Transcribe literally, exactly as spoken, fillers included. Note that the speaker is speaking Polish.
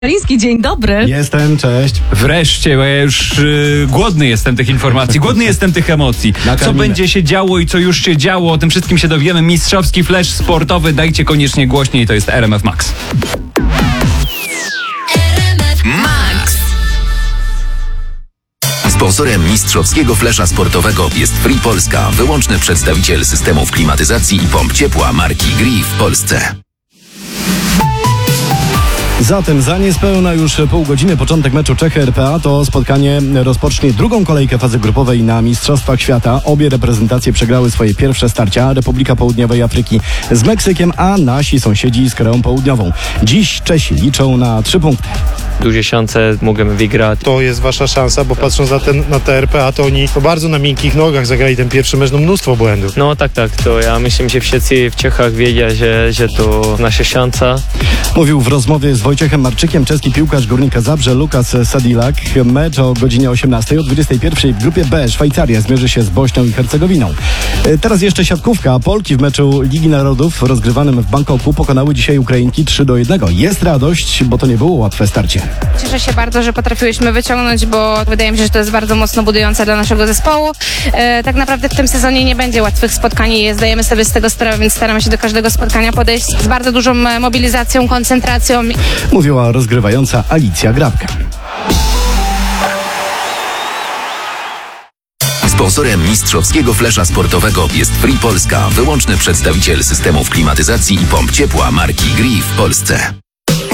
Kaliński, dzień dobry. Jestem, cześć. Wreszcie, bo ja już yy, głodny jestem tych informacji, głodny jestem tych emocji. Co będzie się działo i co już się działo, o tym wszystkim się dowiemy. Mistrzowski flash sportowy, dajcie koniecznie głośniej, to jest R M F Max. Max. Sponsorem mistrzowskiego flesza sportowego jest Free Polska, wyłączny przedstawiciel systemów klimatyzacji i pomp ciepła marki Gree w Polsce. Zatem za niespełna już pół godziny początek meczu Czechy R P A. To spotkanie rozpocznie drugą kolejkę fazy grupowej na Mistrzostwach Świata. Obie reprezentacje przegrały swoje pierwsze starcia. Republika Południowej Afryki z Meksykiem, a nasi sąsiedzi z Koreą Południową. Dziś Czesi liczą na trzy punkty. Duże szanse możemy wygrać. To jest wasza szansa, bo patrząc na, ten, na te R P A, to oni to bardzo na miękkich nogach zagrali ten pierwszy mecz, no mnóstwo błędów. No tak, tak, to ja myślę, że wszyscy w Czechach wiedzieli, że, że to nasza szansa. Mówił w rozmowie z Wojciechem Marczykiem czeski piłkarz Górnika Zabrze Lukas Sadilak. Mecz o godzinie osiemnastej, o dwudziestej pierwszej w grupie B Szwajcaria zmierzy się z Bośnią i Hercegowiną. Teraz jeszcze siatkówka. Polki w meczu Ligi Narodów rozgrywanym w Bangkoku pokonały dzisiaj Ukrainki trzy do jednego. Jest radość, bo to nie było łatwe starcie. Cieszę się bardzo, że potrafiłyśmy wyciągnąć, bo wydaje mi się, że to jest bardzo mocno budujące dla naszego zespołu. E, tak naprawdę w tym sezonie nie będzie łatwych spotkań i zdajemy sobie z tego sprawę, więc staramy się do każdego spotkania podejść z bardzo dużą mobilizacją, koncentracją. Mówiła rozgrywająca Alicja Grabka. Sponsorem mistrzowskiego flesza sportowego jest Free Polska, wyłączny przedstawiciel systemów klimatyzacji i pomp ciepła marki Gree w Polsce.